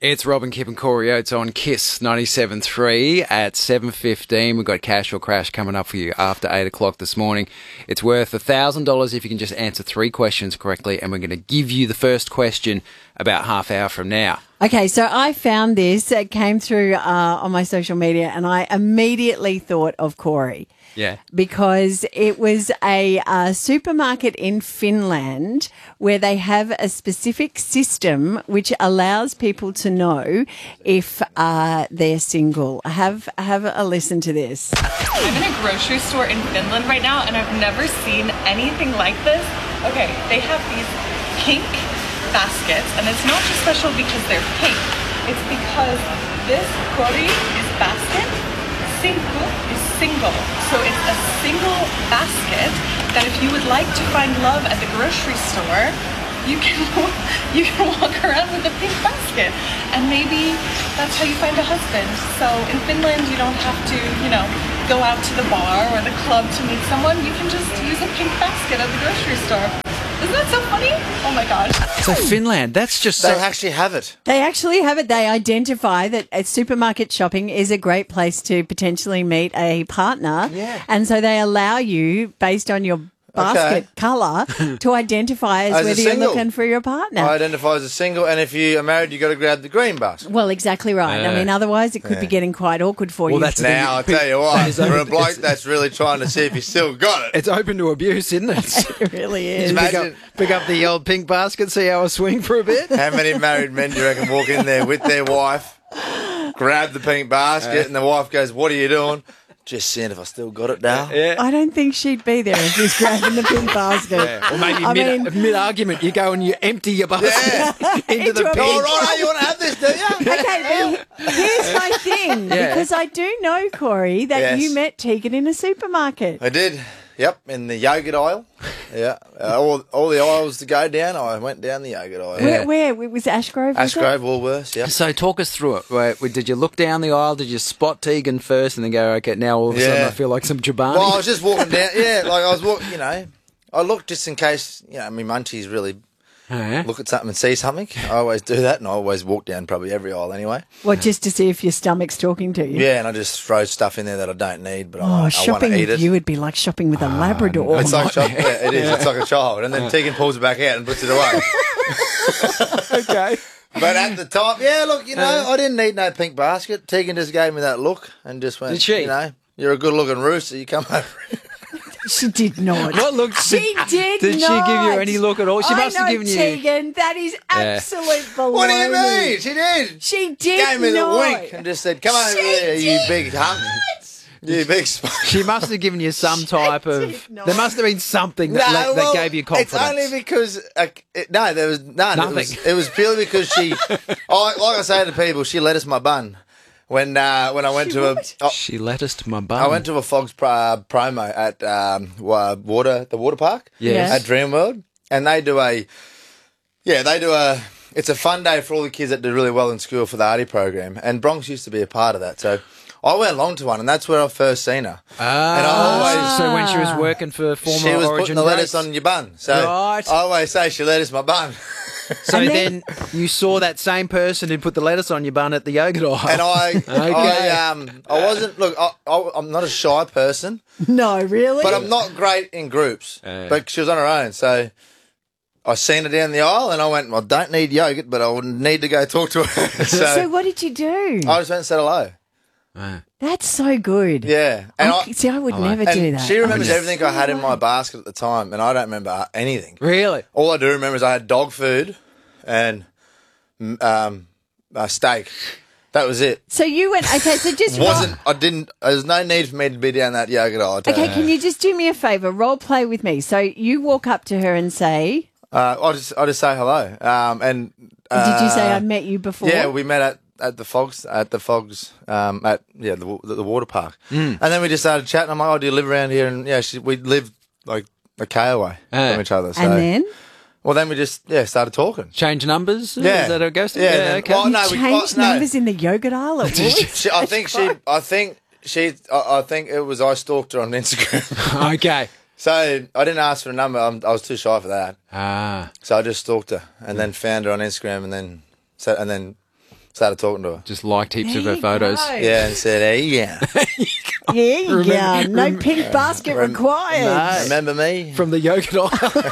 It's Robin, Kip and Corey Oates on KISS 97.3 at 7:15. We've got Cash or Crash coming up for you after 8 o'clock this morning. It's worth $1,000 if you can just answer 3 questions correctly, and we're going to give you the first question about half hour from now. Okay, so I found this. It came through on my social media, and I immediately thought of Corey. Yeah. Because it was a supermarket in Finland where they have a specific system which allows people to know if they're single. Have a listen to this. I'm in a grocery store in Finland right now, and I've never seen anything like this. Okay, they have these pink baskets, and it's not just special because they're pink. It's because this Kori is basket, Sinku is single. So it's a single basket that if you would like to find love at the grocery store, you can walk around with a pink basket, and maybe that's how you find a husband. So in Finland, you don't have to, go out to the bar or the club to meet someone. You can just use a pink basket at the grocery store. Isn't that so funny? Oh my gosh. So Finland, that's just They actually have it. They actually have it. They identify that supermarket shopping is a great place to potentially meet a partner. Yeah. And so they allow you, based on your basket colour, to identify as whether you're single. looking for your partner. I identify as a single, and if you are married, you've got to grab the green basket. Well, exactly right. I mean, otherwise it could be getting quite awkward for you. that's Now, I'll tell you what, for a bloke that's really trying to see if you still got it. It's open to abuse, isn't it? It really is. Imagine Pick up the old pink basket, see how I swing for a bit. how many married men do you reckon walk in there with their wife, grab the pink basket, and the wife goes, "What are you doing?" Just seeing if I still got it now. Yeah. I don't think she'd be there if he's grabbing the pink basket. Or maybe I mean- mid-argument, you go and you empty your basket into the Into a pink. All right, you want to have this, do you? Okay, well, here's my thing, because I do know, Corey, that Yes. you met Tegan in a supermarket. I did. Yep, in the yogurt aisle. Yeah, all the aisles to go down. I went down the yogurt aisle. Where? It was Ashgrove, was it? Ashgrove, Woolworths. Yep. So talk us through it. Did you look down the aisle? Did you spot Tegan first and then go, okay, now all of a sudden Yeah. I feel like some Chobani? Well, I was just walking down. Yeah, like I was walking. I looked just in case. My munchies really look at something and see something. I always do that, and I always walk down probably every aisle anyway. Well, just to see if your stomach's talking to you. Yeah, and I just throw stuff in there that I don't need, but I Oh, want to shopping eat with it. you would be like shopping with a Labrador. It's like shopping. Yeah, it is. It's like a child, and then Tegan pulls it back out and puts it away. Okay. But at the time, look, I didn't need no pink basket. Tegan just gave me that look and just went, Did she? You're a good-looking rooster. You come over. She did not. What look? She did Did not. she give you any look at all? She must have given you. Tegan, that is absolute baloney. What do you mean? She did. She did Gave me the not. wink and just said, "Come over She here, you did big hunk, you big." She must have given you some type of. did not. There must have been something that gave you confidence. It's only because there was none. Nothing. It was purely because she. Like I say to people, she lettuced my bun when I went to She lettuced my bum. I went to a Fogs promo at the water park Yes. at Dreamworld, and they do a it's a fun day for all the kids that did really well in school for the arty program, and Bronx used to be a part of that. So I went along to one, and that's where I first seen her. And I So when she was working for former she was Origin putting the lettuce race. on your bun. So Right. I always say she lettuced my bun. So then you saw that same person who put the lettuce on your bun at the yogurt aisle. And I Okay. wasn't, look, I'm not a shy person, No, really? but I'm not great in groups. But she was on her own, so I seen her down the aisle, and I went, I don't need yogurt, but I would need to go talk to her. So what did you do? I just went and said hello. That's so good. Yeah. And I would never do and that. she remembers everything I had in my basket at the time, and I don't remember anything. Really? All I do remember is I had dog food and steak. That was it. So you went, okay, so just There's no need for me to be down that yogurt aisle. Okay, can you just do me a favour? Role play with me. So you walk up to her and say, I just say hello. And did you say I met you before? Yeah, we met at the Fogs at the water park, and then we just started chatting. I'm like, "Oh, do you live around here?" And we lived like a K away from each other. So. And then? Well, then we just started talking. Change numbers? Yeah. Is that how it goes? Yeah, then- okay. well, no, You changed numbers in the yogurt aisle at Woolies? I think it was I stalked her on Instagram. Okay. So I didn't ask for a number. I was too shy for that. Ah. So I just stalked her and then found her on Instagram and then Started talking to her. Just liked heaps There of her you photos. go. Yeah, and said, hey, yeah. Here you go. No pink basket required. Remember me? From the yogurt aisle.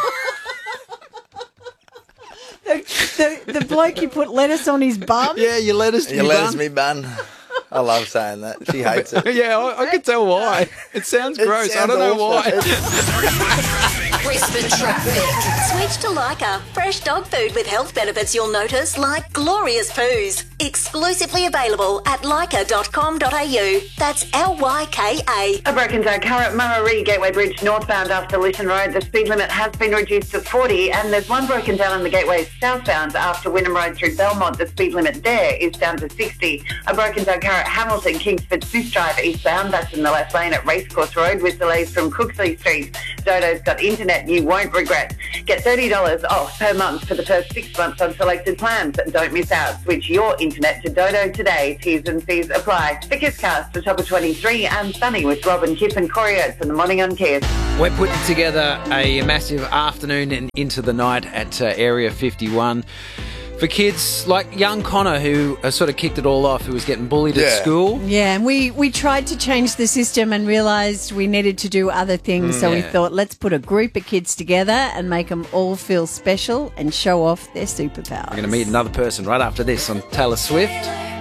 The bloke you put lettuce on his bum. Yeah, you let us. You let us me bun. I love saying that. She hates it. Yeah, I can tell why. It sounds gross. I sounds don't know awful. why. Brisbane traffic. Switch to Leica. Fresh dog food with health benefits you'll notice, like glorious poos. Exclusively available at leica.com.au. That's LYKA. A broken down car at Murray Gateway Bridge northbound after Lytton Road. The speed limit has been reduced to 40, and there's one broken down on the Gateway southbound after Wynnum Road through Belmont. The speed limit there is down to 60. A broken down car at Hamilton Kingsford Smith Drive eastbound. That's in the left lane at Racecourse Road with delays from Cooksley Street. Dodo's got internet you won't regret. Get $30 off per month for the first 6 months on selected plans. Don't miss out. Switch your internet to Dodo today. T's and C's apply. The Kisscast for top of 23 and Sunny with Robin Kip and Corey Oates in the morning on Kiss. We're putting together a massive afternoon and into the night at Area 51 for kids like young Connor, who sort of kicked it all off, who was getting bullied at school. Yeah, and we tried to change the system and realised we needed to do other things. So we thought, let's put a group of kids together and make them all feel special and show off their superpowers. We're going to meet another person right after this on Taylor Swift.